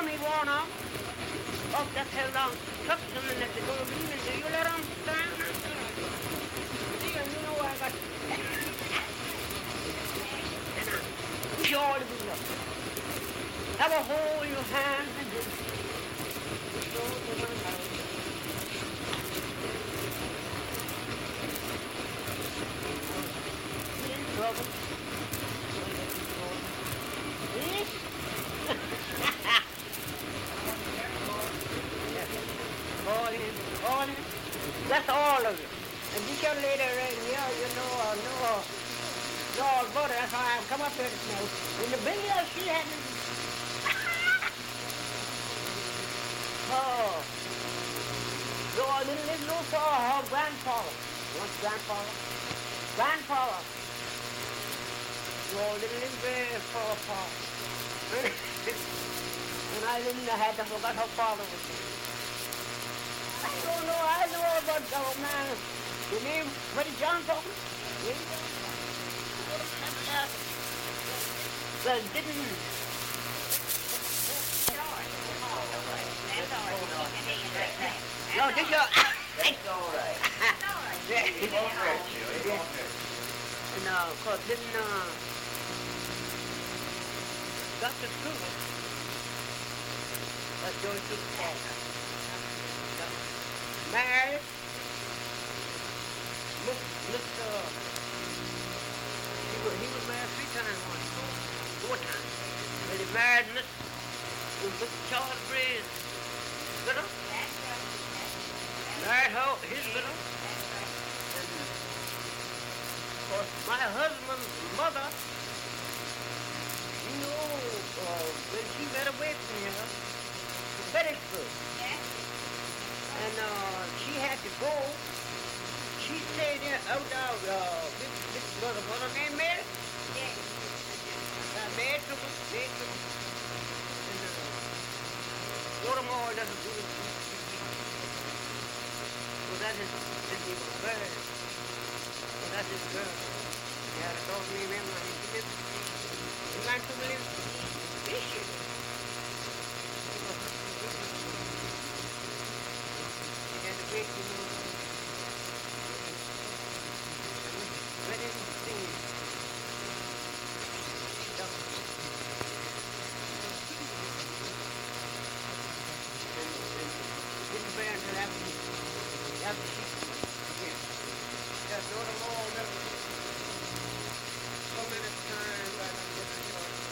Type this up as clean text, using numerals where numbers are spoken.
me one up. Oh, that's how long took them and if they don't believe it, do you let them stand? See, and you know I got and I wish all to be loved. Have a hole in your hand and just go to my house. In trouble. See? All in. That's all of it. And this young lady right here, you know about it. That's why I've come up here to know. In the video, she hadn't. Oh. No, I didn't live no far. Her grandfather. What's grandfather? Grandfather. No, I didn't live very far apart. When I lived in the house, I forgot her father was there. I don't know. I know about the old man. You name Freddie Johnson? Well, didn't. No, this your. That's all right. No, cause didn't Dr. Kruger. That's George Kruger's father. Married Mr. He was married 3 times once, 4 times. But he married Mr. Charles Bray's widow. Married his widow. And of course, my husband's mother, you know, when she went away from here to Bettisburg. And she had to go. She stayed there out this mother, what her name, Mary? Yes. Mary took her. And Baltimore doesn't do it. So that is he was buried. So that's his girl. He had a dog named Emma. He went to live fishing. Very interesting. Didn't bear until after she